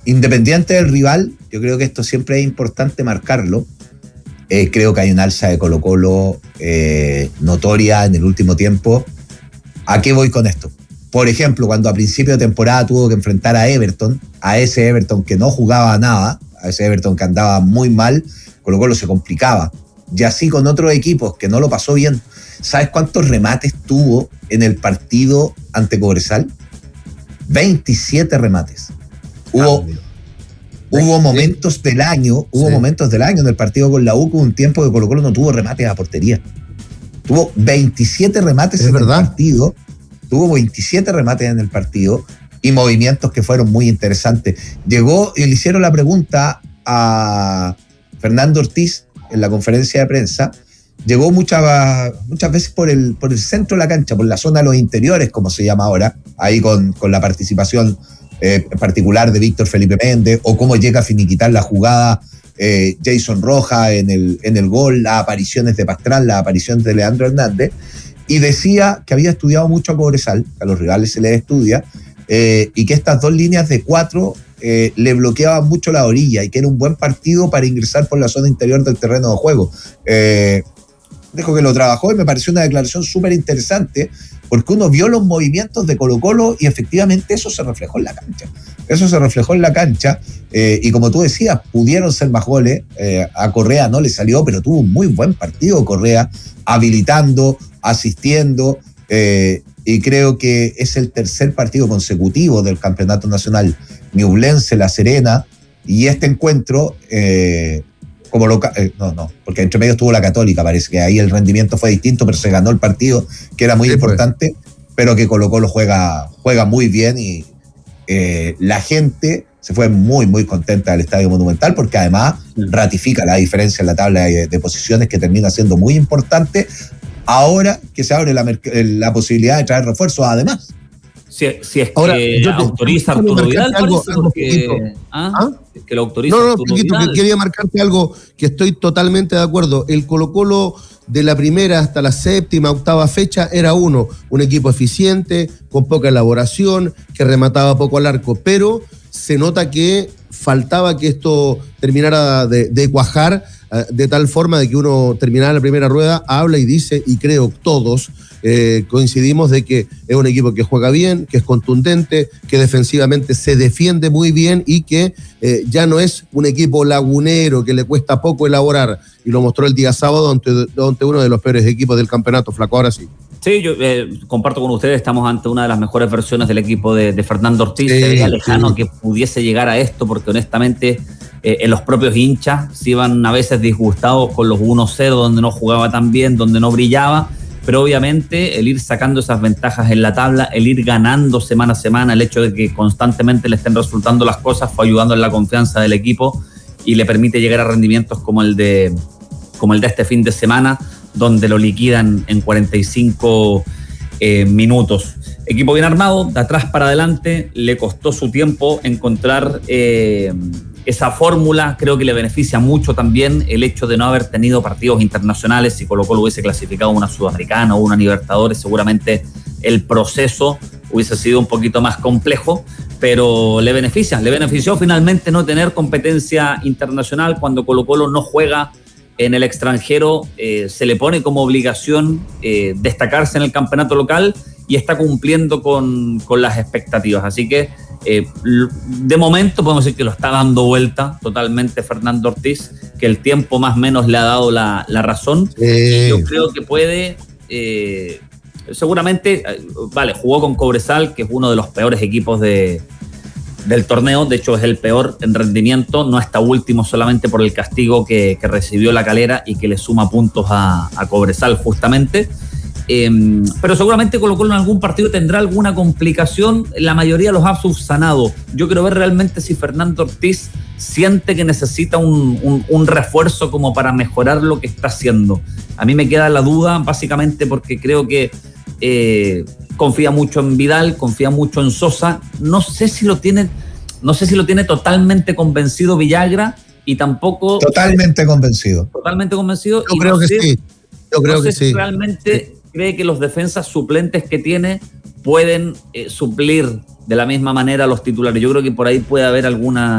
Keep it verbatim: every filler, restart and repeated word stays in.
independiente del rival, yo creo que esto siempre es importante marcarlo. Eh, creo que hay un alza de Colo-Colo eh, notoria en el último tiempo. ¿A qué voy con esto? Por ejemplo, cuando a principio de temporada tuvo que enfrentar a Everton, a ese Everton que no jugaba nada, a ese Everton que andaba muy mal, Colo-Colo se complicaba. Y así con otros equipos que no lo pasó bien. ¿Sabes cuántos remates tuvo en el partido ante Cobresal? veintisiete remates. Hubo, ah, hubo momentos del año, hubo sí. momentos del año en el partido con la U, con un tiempo que Colo-Colo no tuvo remates a portería. Tuvo veintisiete remates es en verdad. el partido. Tuvo veintisiete remates en el partido y movimientos que fueron muy interesantes. Llegó y le hicieron la pregunta a Fernando Ortiz en la conferencia de prensa. Llegó muchas, muchas veces por el, por el centro de la cancha, por la zona de los interiores, como se llama ahora, ahí con, con la participación eh, particular de Víctor Felipe Méndez, o cómo llega a finiquitar la jugada eh, Jason Rojas en el, en el gol, las apariciones de Pastrán, las apariciones de Leandro Hernández. Y decía que había estudiado mucho a Cobresal, que a los rivales se les estudia, eh, y que estas dos líneas de cuatro eh, le bloqueaban mucho la orilla y que era un buen partido para ingresar por la zona interior del terreno de juego. Eh, dijo que lo trabajó y me pareció una declaración súper interesante, porque uno vio los movimientos de Colo-Colo y efectivamente eso se reflejó en la cancha. Eso se reflejó en la cancha eh, y como tú decías, pudieron ser más goles. Eh, a Correa no le salió, pero tuvo un muy buen partido Correa, habilitando, asistiendo, eh, y creo que es el tercer partido consecutivo del campeonato nacional Ñublense, La Serena, y este encuentro eh, como local, eh, no, no, porque entre medio estuvo la Católica, parece que ahí el rendimiento fue distinto, pero se ganó el partido, que era muy sí, importante, pues. Pero que Colo-Colo juega, juega muy bien y eh, la gente se fue muy, muy contenta del Estadio Monumental, porque además ratifica la diferencia en la tabla de, de posiciones, que termina siendo muy importante ahora que se abre la, la posibilidad de traer refuerzos además. Si, si es ahora, que yo te, autoriza Arturo Vidal, algo, algo que, ¿ah? ¿Ah? que lo autoriza no, no, Arturo Piquito, Vidal. Que quería marcarte algo que estoy totalmente de acuerdo. El Colo-Colo de la primera hasta la séptima, octava fecha era uno, un equipo eficiente, con poca elaboración, que remataba poco al arco, pero se nota que faltaba que esto terminara de, de cuajar, de tal forma de que uno terminara la primera rueda, habla y dice, y creo todos eh, coincidimos de que es un equipo que juega bien, que es contundente, que defensivamente se defiende muy bien y que eh, ya no es un equipo lagunero que le cuesta poco elaborar, y lo mostró el día sábado ante, ante uno de los peores equipos del campeonato, Flaco, ahora sí. Sí, yo eh, comparto con ustedes, estamos ante una de las mejores versiones del equipo de, de Fernando Ortiz. Sí, se veía lejano sí. que pudiese llegar a esto, porque honestamente eh, en los propios hinchas se iban a veces disgustados con los uno cero, donde no jugaba tan bien, donde no brillaba, pero obviamente el ir sacando esas ventajas en la tabla, el ir ganando semana a semana, el hecho de que constantemente le estén resultando las cosas fue ayudando en la confianza del equipo y le permite llegar a rendimientos como el de, como el de este fin de semana, donde lo liquidan en cuarenta y cinco eh, minutos. Equipo bien armado, de atrás para adelante, le costó su tiempo encontrar eh, esa fórmula. Creo que le beneficia mucho también el hecho de no haber tenido partidos internacionales. Si Colo-Colo hubiese clasificado una Sudamericana o una Libertadores, seguramente el proceso hubiese sido un poquito más complejo, pero le beneficia, le benefició finalmente no tener competencia internacional. Cuando Colo-Colo no juega en el extranjero, eh, se le pone como obligación eh, destacarse en el campeonato local y está cumpliendo con, con las expectativas. Así que eh, de momento podemos decir que lo está dando vuelta totalmente Fernando Ortiz, que el tiempo más o menos le ha dado la, la razón. Eh. Y yo creo que puede, eh, seguramente, eh, vale, jugó con Cobresal, que es uno de los peores equipos de... del torneo, de hecho es el peor en rendimiento, no está último solamente por el castigo que, que recibió La Calera y que le suma puntos a, a Cobresal justamente, eh, pero seguramente Colo-Colo en algún partido tendrá alguna complicación, la mayoría los ha subsanado. Yo quiero ver realmente si Fernando Ortiz siente que necesita un, un, un refuerzo como para mejorar lo que está haciendo. A mí me queda la duda básicamente porque creo que eh, confía mucho en Vidal, confía mucho en Sosa. No sé si lo tiene, no sé si lo tiene totalmente convencido Villagra y tampoco... Totalmente convencido. Totalmente convencido. Yo y creo no que sé, sí. Yo creo no sé que si sí. realmente sí. cree que los defensas suplentes que tiene pueden eh, suplir de la misma manera a los titulares. Yo creo que por ahí puede haber alguna